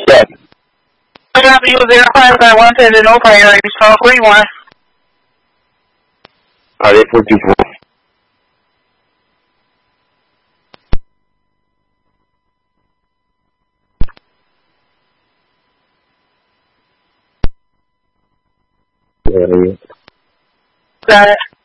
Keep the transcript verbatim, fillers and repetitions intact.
Yes. I got to use zero five I wanted to no priority stock. What do you want? Are they four two four? Got it.